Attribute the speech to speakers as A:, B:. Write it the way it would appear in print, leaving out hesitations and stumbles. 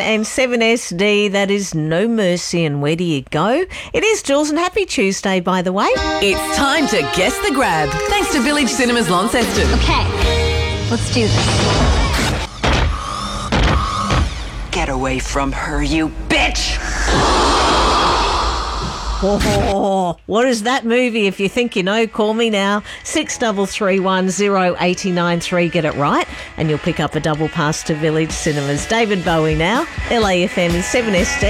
A: And 7SD, that is No Mercy. And where do you go? It is Jules, and happy Tuesday, by the way.
B: It's time to guess the grab, thanks to Village Cinemas Launceston.
C: Okay, let's do this.
D: Get away from her, you bitch!
A: Oh, what is that movie? If you think you know, call me now. 6331 0893. Get it right, and you'll pick up a double pass to Village Cinemas. David Bowie now. LAFM is 7SD.